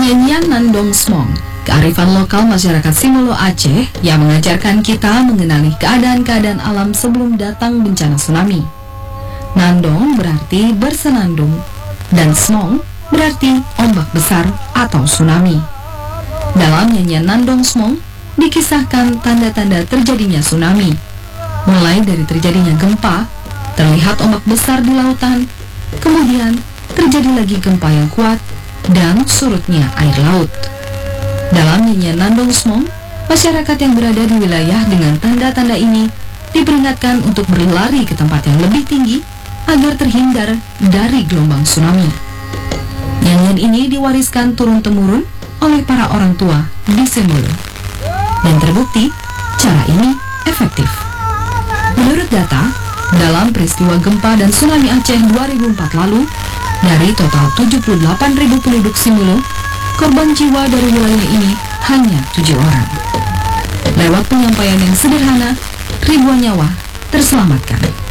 Nyanyian Nandong Smong, kearifan lokal masyarakat Simolo Aceh yang mengajarkan kita mengenali keadaan-keadaan alam sebelum datang bencana tsunami. Nandong berarti bersenandung dan Smong berarti ombak besar atau tsunami. Dalam nyanyian Nandong Smong dikisahkan tanda-tanda terjadinya tsunami, mulai dari terjadinya gempa, terlihat ombak besar di lautan, kemudian terjadi lagi gempa yang kuat, dan surutnya air laut. Dalam nyanyian Nandong Smong, masyarakat yang berada di wilayah dengan tanda-tanda ini diperingatkan untuk berlari ke tempat yang lebih tinggi agar terhindar dari gelombang tsunami. Nyanyian ini diwariskan turun-temurun oleh para orang tua di Simolo, dan terbukti cara ini efektif. Menurut data, dalam peristiwa gempa dan tsunami Aceh 2004 lalu, dari total 78.000 penduduk Simolo, korban jiwa dari wilayah ini hanya 7 orang. Lewat penyampaian yang sederhana, ribuan nyawa terselamatkan.